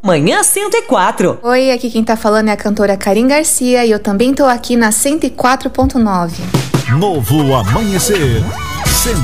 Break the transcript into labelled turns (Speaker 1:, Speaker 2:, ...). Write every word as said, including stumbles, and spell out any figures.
Speaker 1: Manhã cento e quatro.
Speaker 2: Oi, aqui quem tá falando é a cantora Karin Garcia e eu também tô aqui na cento e quatro ponto nove.
Speaker 3: Novo Amanhecer.